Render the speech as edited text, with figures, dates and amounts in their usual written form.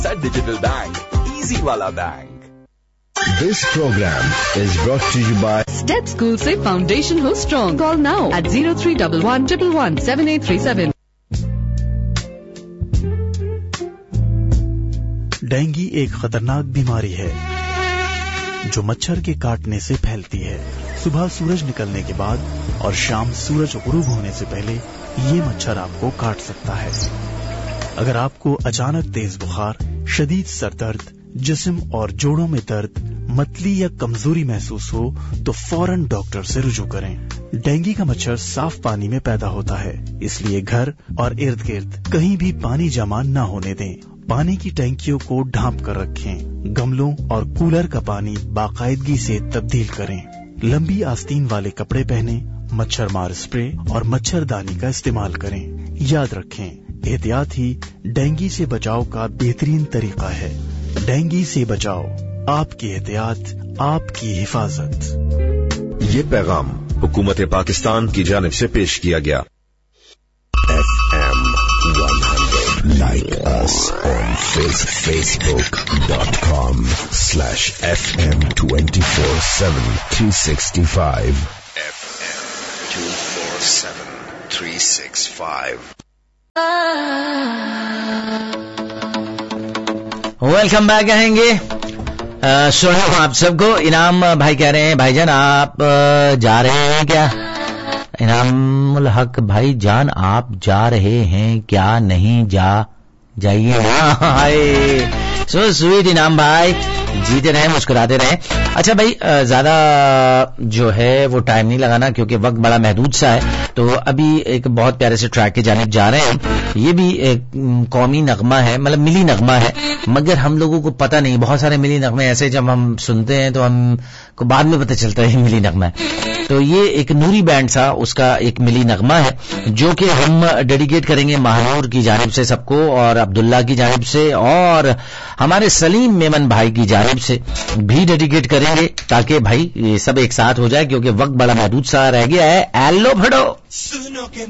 Digital Bank, easy wala bank. This program is brought to you by Step School से foundation हो strong. Call now at 0311 111 7837. Dengue एक खतरनाक बीमारी है जो मच्छर के काटने से फैलती है। सुबह सूरज निकलने के बाद और शाम सूरज गुरूब होने से पहले ये मच्छर आपको काट सकता है। अगर आपको अचानक तेज बुखार, शदीद सर दर्द, जिस्म और जोड़ों में दर्द, मतली या कमजोरी महसूस हो तो फौरन डॉक्टर से रुजू करें। डेंगू का मच्छर साफ पानी में पैदा होता है, इसलिए घर और इर्द गिर्द कहीं भी पानी जमा न होने दें। पानी की टैंकियों को ढांप कर रखें। गमलों और कूलर का पानी बाकायदगी से तब्दील करें। लंबी आस्तीन वाले कपड़े पहने, मच्छर मार स्प्रे और मच्छरदानी का इस्तेमाल करें। याद रखें, एहतियात ही डेंगू से बचाव का बेहतरीन तरीका है। डेंगू से बचाओ, आपकी एहतियात, आपकी हिफाजत। ये पैगाम हुकूमत पाकिस्तान की जानिब से पेश किया गया। FM 100 Like us on Facebook.com/FM 24/7 365 FM 24/7 365। Welcome back कहेंगे। सुनो आप सबको। इनाम भाई कह रहे हैं भाईजान आप जा रहे हैं क्या? इनामुल हक भाई जान आप जा रहे हैं क्या? नहीं जाइए ना। हाय सो स्वीट इनाम भाई, जीते रहे मुस्कुराते रहे। अच्छा भाई ज्यादा जो है वो टाइम नहीं लगाना क्योंकि वक्त बड़ा महदूद सा है। तो अभी एक बहुत प्यारे से ट्रैक की जानिब जा रहे हैं। ये भी एक कौमी नगमा है, मतलब मिली नगमा है, मगर हम लोगों को पता नहीं। बहुत सारे मिली नगमे ऐसे जब हम सुनते हैं तो हमको बाद में पता चलता है मिली नगमा है। तो ये एक नूरी बैंड सा उसका एक मिली नगमा है जो कि हम डेडिकेट करेंगे महानूर की जानिब से सबको, और अब्दुल्ला की जानिब से, और हमारे सलीम मेमन भाई की जानिब से भी डेडिकेट करेंगे ताकि भाई ये सब एक साथ हो जाए क्योंकि वक्त बड़ा महदूद सा रह गया है। एलो भड़ो